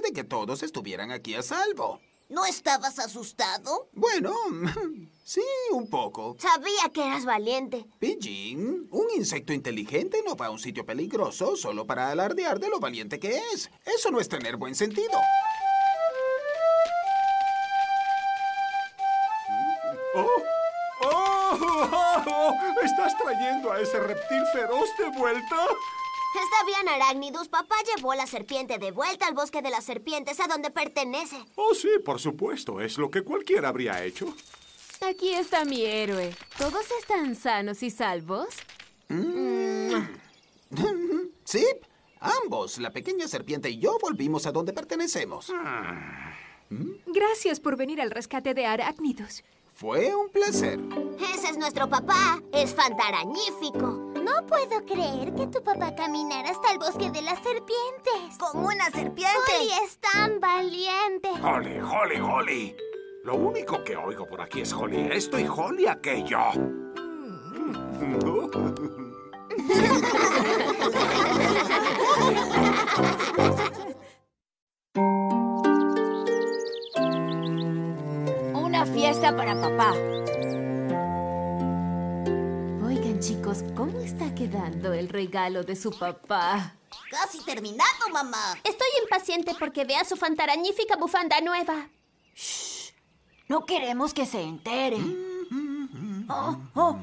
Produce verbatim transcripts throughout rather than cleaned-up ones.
de que todos estuvieran aquí a salvo. ¿No estabas asustado? Bueno, sí, un poco. Sabía que eras valiente. Pigeon, un insecto inteligente no va a un sitio peligroso solo para alardear de lo valiente que es. Eso no es tener buen sentido. ¡Oh! ¡Oh! ¡Oh! ¿Estás trayendo a ese reptil feroz de vuelta? Está bien, Arachnidus. Papá llevó a la serpiente de vuelta al bosque de las serpientes, a donde pertenece. Oh, sí, por supuesto. Es lo que cualquiera habría hecho. Aquí está mi héroe. ¿Todos están sanos y salvos? Mm. Sí, ambos, la pequeña serpiente y yo, volvimos a donde pertenecemos. Gracias por venir al rescate de Arachnidus. Fue un placer. Ese es nuestro papá. Es fantarañífico. No puedo creer que tu papá caminara hasta el bosque de las serpientes. ¿Con una serpiente? Holly es tan valiente. Holly, Holly, Holly. Lo único que oigo por aquí es Holly esto y Holly aquello. Una fiesta para papá. Oigan, chicos, ¿cómo está quedando el regalo de su papá? Casi terminado, mamá. Estoy impaciente porque vea su fantarañífica bufanda nueva. No queremos que se entere. Oh, oh.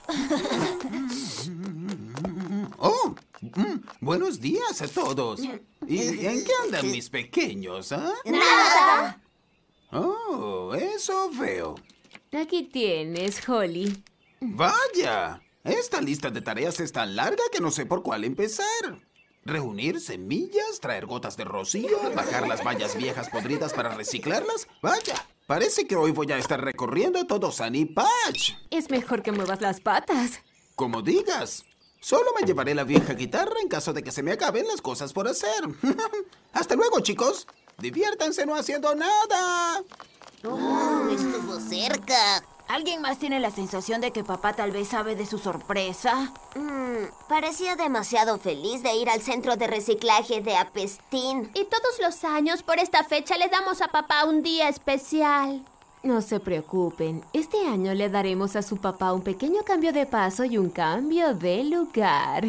Oh, mm, buenos días a todos. ¿Y en qué andan mis pequeños, ah? ¡Nada! Oh, eso veo. Aquí tienes, Holly. ¡Vaya! Esta lista de tareas es tan larga que no sé por cuál empezar. Reunir semillas, traer gotas de rocío, bajar las vallas viejas podridas para reciclarlas. ¡Vaya! Parece que hoy voy a estar recorriendo todo Sunny Patch. Es mejor que muevas las patas. Como digas. Solo me llevaré la vieja guitarra en caso de que se me acaben las cosas por hacer. Hasta luego, chicos. Diviértanse no haciendo nada. Oh, estuvo cerca. ¿Alguien más tiene la sensación de que papá tal vez sabe de su sorpresa? Mm, parecía demasiado feliz de ir al centro de reciclaje de Apestín. Y todos los años, por esta fecha, le damos a papá un día especial. No se preocupen. Este año le daremos a su papá un pequeño cambio de paso y un cambio de lugar.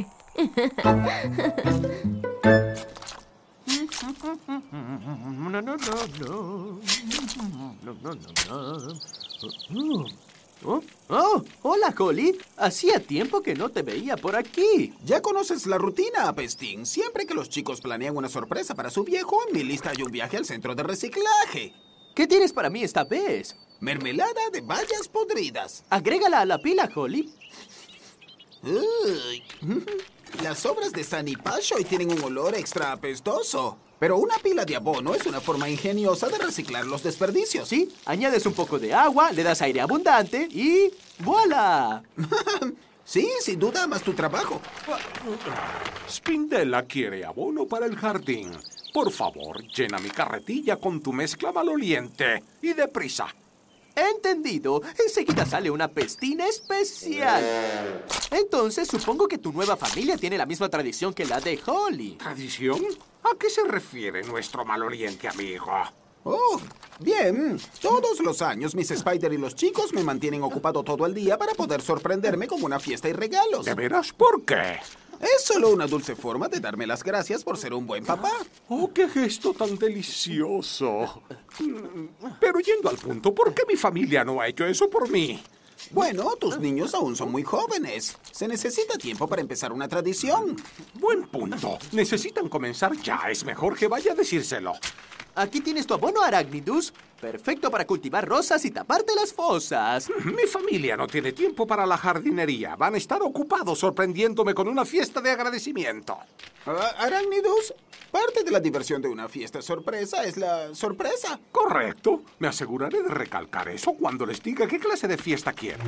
No, no, no, no. No, no, no, no. Oh, oh, hola, Holly. Hacía tiempo que no te veía por aquí. Ya conoces la rutina, Apestín. Siempre que los chicos planean una sorpresa para su viejo, en mi lista hay un viaje al centro de reciclaje. ¿Qué tienes para mí esta vez? Mermelada de bayas podridas. Agrégala a la pila, Holly. Uy. Las sobras de Sunny Patch hoy tienen un olor extra apestoso. Pero una pila de abono es una forma ingeniosa de reciclar los desperdicios. Sí, añades un poco de agua, le das aire abundante y ¡voilá! Sí, sin duda, más tu trabajo. Spindella quiere abono para el jardín. Por favor, llena mi carretilla con tu mezcla maloliente. Y deprisa. Entendido. Enseguida sale una pestina especial. Entonces, supongo que tu nueva familia tiene la misma tradición que la de Holly. ¿Tradición? ¿A qué se refiere nuestro maloliente amigo? Oh, bien. Todos los años, Miss Spider y los chicos me mantienen ocupado todo el día para poder sorprenderme con una fiesta y regalos. ¿De veras? ¿Por qué? Es solo una dulce forma de darme las gracias por ser un buen papá. ¡Oh, qué gesto tan delicioso! Pero yendo al punto, ¿por qué mi familia no ha hecho eso por mí? Bueno, tus niños aún son muy jóvenes. Se necesita tiempo para empezar una tradición. Buen punto. Necesitan comenzar ya. Es mejor que vaya a decírselo. Aquí tienes tu abono, Arachnidus. Perfecto para cultivar rosas y taparte las fosas. Mi familia no tiene tiempo para la jardinería. Van a estar ocupados sorprendiéndome con una fiesta de agradecimiento. Uh, Arachnidus, parte de la diversión de una fiesta sorpresa es la sorpresa. Correcto. Me aseguraré de recalcar eso cuando les diga qué clase de fiesta quiero.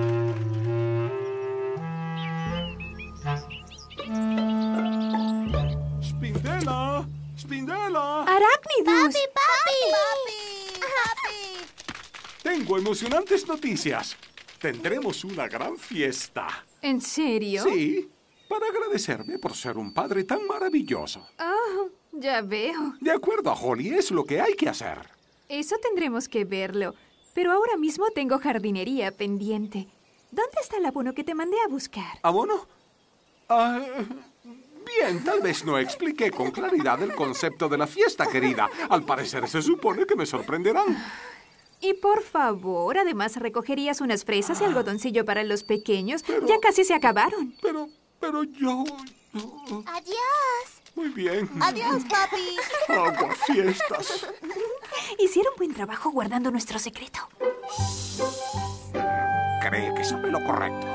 ¡Spindella! ¡Spindella! ¡Arachnidus! ¡Papi, papi! ¡Papi! Tengo emocionantes noticias. Tendremos una gran fiesta. ¿En serio? Sí, para agradecerme por ser un padre tan maravilloso. Oh, Ya veo. De acuerdo, Holly, es lo que hay que hacer. Eso tendremos que verlo. Pero ahora mismo tengo jardinería pendiente. ¿Dónde está el abono que te mandé a buscar? ¿Abono? Ah, bien, tal vez no expliqué con claridad el concepto de la fiesta, querida. Al parecer se supone que me sorprenderán. Y por favor, además recogerías unas fresas y algodoncillo para los pequeños. Pero- Ya casi se acabaron. Pero, pero yo... Adiós. Muy bien. Adiós, papi. Aguafiestas. Hicieron buen trabajo guardando nuestro secreto. Cree que sabe lo correcto.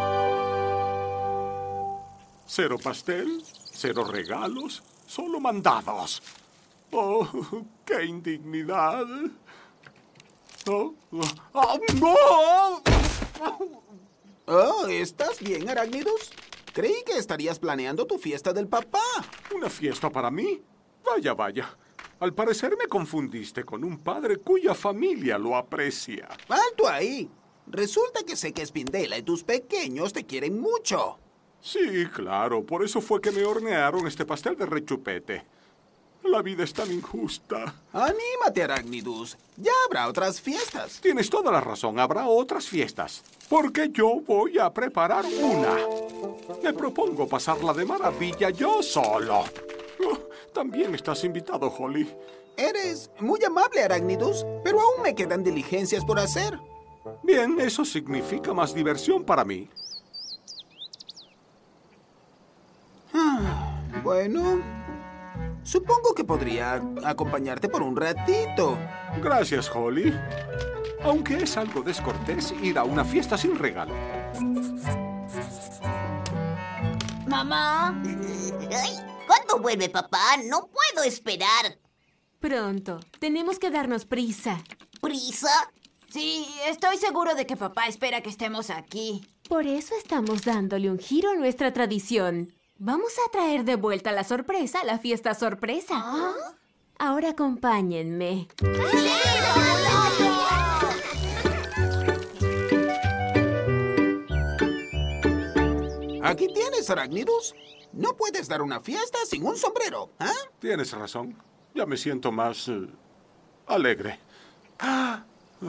Cero pastel, cero regalos, solo mandados. Oh, qué indignidad. Oh, oh, oh, no. Oh, ¿estás bien, Arácnidos? Creí que estarías planeando tu fiesta del papá. ¿Una fiesta para mí? Vaya, vaya. Al parecer me confundiste con un padre cuya familia lo aprecia. ¡Alto ahí! Resulta que sé que Spindela y tus pequeños te quieren mucho. Sí, claro. Por eso fue que me hornearon este pastel de rechupete. La vida es tan injusta. Anímate, Arácnidos. Ya habrá otras fiestas. Tienes toda la razón. Habrá otras fiestas. Porque yo voy a preparar una. Me propongo pasarla de maravilla yo solo. Oh, también estás invitado, Holly. Eres muy amable, Arácnidos, pero aún me quedan diligencias por hacer. Bien, eso significa más diversión para mí. Ah, bueno, supongo que podría acompañarte por un ratito. Gracias, Holly. Aunque es algo descortés ir a una fiesta sin regalo. Mamá. Ay, ¿cuándo vuelve papá? No puedo esperar. Pronto. Tenemos que darnos prisa. ¿Prisa? Sí, estoy seguro de que papá espera que estemos aquí. Por eso estamos dándole un giro a nuestra tradición. Vamos a traer de vuelta la sorpresa a la fiesta sorpresa. Ahora acompáñenme. Aquí tienes, Arácnidos. No puedes dar una fiesta sin un sombrero, ¿ah? Tienes razón. Ya me siento más eh, alegre. Ah.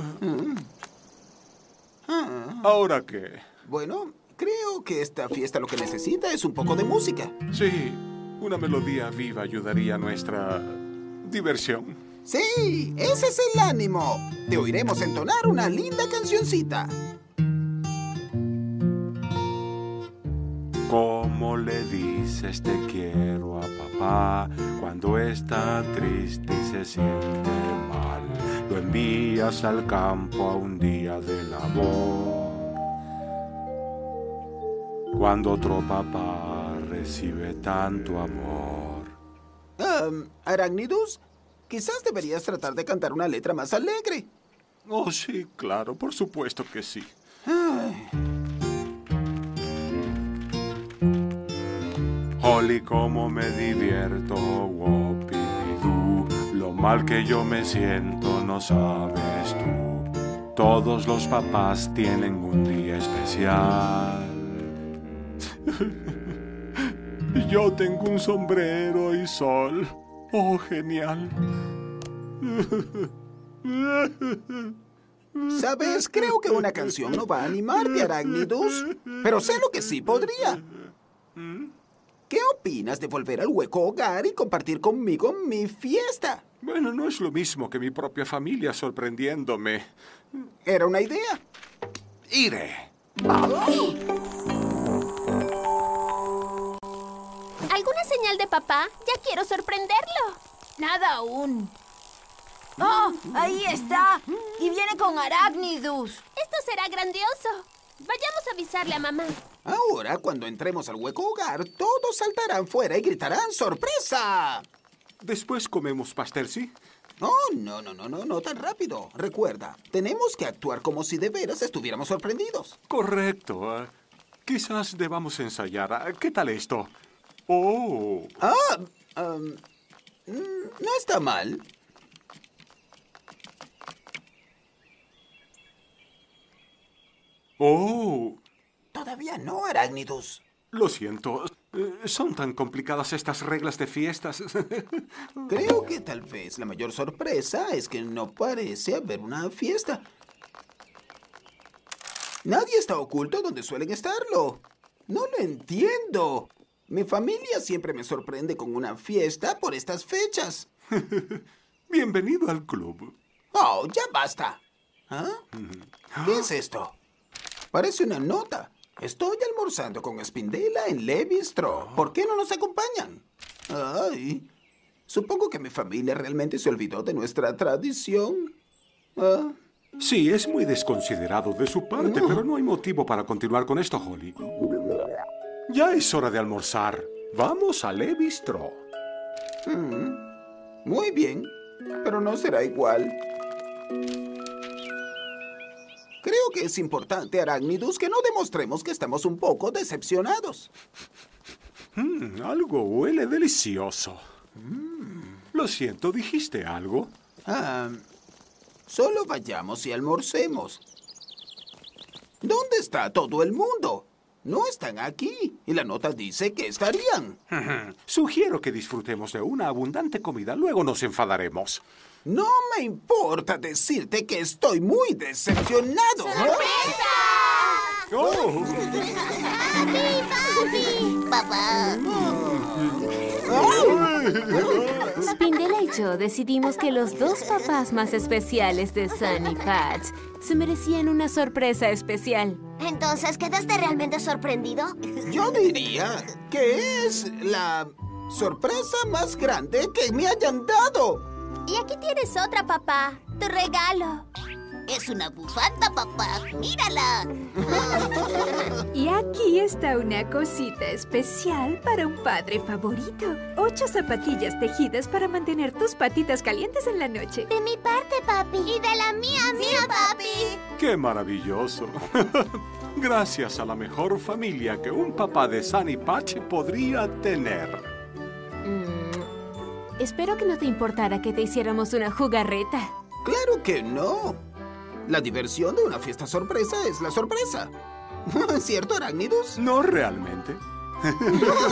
¿Ahora qué? Bueno, creo que esta fiesta lo que necesita es un poco de música. Sí, una melodía viva ayudaría a nuestra diversión. Sí, ese es el ánimo. Te oiremos entonar una linda cancioncita. ¿Cómo le dices te quiero a papá cuando está triste y se siente mal? Lo envías al campo a un día de labor. Cuando otro papá recibe tanto amor. Um, Arácnidos, quizás deberías tratar de cantar una letra más alegre. Oh, sí, claro, por supuesto que sí. Ay. Holly, cómo me divierto, Wopididoo. Lo mal que yo me siento no sabes tú. Todos los papás tienen un día especial. Yo tengo un sombrero y sol. Oh, genial. ¿Sabes? Creo que una canción no va a animarte, Arácnidos. Pero sé lo que sí podría. ¿Qué opinas de volver al hueco hogar y compartir conmigo mi fiesta? Bueno, no es lo mismo que mi propia familia sorprendiéndome. Era una idea. Iré. ¿Alguna señal de papá? Ya quiero sorprenderlo. Nada aún. ¡Oh! ¡Ahí está! Y viene con Arácnidos. Esto será grandioso. Vayamos a avisarle a mamá. Ahora, cuando entremos al hueco hogar, todos saltarán fuera y gritarán ¡sorpresa! Después comemos pastel, ¿sí? Oh, no, no, no, no, no tan rápido. Recuerda, tenemos que actuar como si de veras estuviéramos sorprendidos. Correcto. ah, quizás debamos ensayar. ah, ¿Qué tal esto? Oh. Ah, um, mm, no está mal. Oh. Todavía no, Arácnidos. Lo siento. Eh, son tan complicadas estas reglas de fiestas. Creo que tal vez la mayor sorpresa es que no parece haber una fiesta. Nadie está oculto donde suelen estarlo. No lo entiendo. Mi familia siempre me sorprende con una fiesta por estas fechas. Bienvenido al club. Oh, ya basta. ¿Ah? ¿Qué es esto? Parece una nota. Estoy almorzando con Spindela en Le Bistro. ¿Por qué no nos acompañan? Ay, supongo que mi familia realmente se olvidó de nuestra tradición. Ah. Sí, es muy desconsiderado de su parte, No. pero no hay motivo para continuar con esto, Holly. Ya es hora de almorzar. Vamos a Le Bistro. Mm, muy bien, pero no será igual. Creo que es importante, Arácnidos, que no demostremos que estamos un poco decepcionados. Mm, algo huele delicioso. Lo siento, ¿dijiste algo? Ah, solo vayamos y almorcemos. ¿Dónde está todo el mundo? No están aquí. Y la nota dice que estarían. Sugiero que disfrutemos de una abundante comida, luego nos enfadaremos. No me importa decirte que estoy muy decepcionado. ¡Oh! Papá. Spindela y yo decidimos que los dos papás más especiales de Sunny Patch se merecían una sorpresa especial. Entonces, ¿quedaste realmente sorprendido? Yo diría que es la sorpresa más grande que me hayan dado. Y aquí tienes otra, papá. Tu regalo. Es una bufanda, papá. Mírala. Y aquí está una cosita especial para un padre favorito. Ocho zapatillas tejidas para mantener tus patitas calientes en la noche. De mi parte, papi. Y de la mía, mía, papi. ¡Qué maravilloso! Gracias a la mejor familia que un papá de Sunny Patch podría tener. Mm, espero que no te importara que te hiciéramos una jugarreta. Claro que no. La diversión de una fiesta sorpresa es la sorpresa. ¿Cierto, Arácnidos? No realmente.